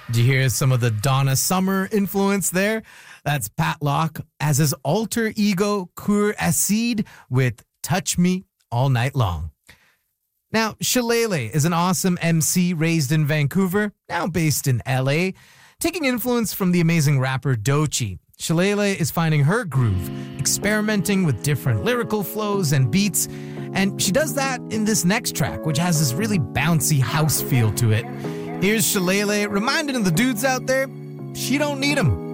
Did you hear some of the Donna Summer influence there? That's Pat Locke as his alter ego Cour Acide with Touch Me All Night Long. Now, Shillelagh is an awesome MC raised in Vancouver, now based in LA, taking influence from the amazing rapper Doechii. Shillelagh is finding her groove, experimenting with different lyrical flows and beats, and she does that in this next track, which has this really bouncy house feel to it. Here's Shillelagh reminding the dudes out there, she don't need 'em.